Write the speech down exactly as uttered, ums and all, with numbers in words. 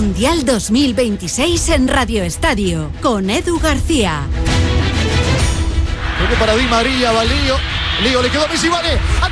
Mundial dos mil veintiséis en Radio Estadio, con Edu García. Creo que para Di María va Lío. Lío le quedó a Messi, vale.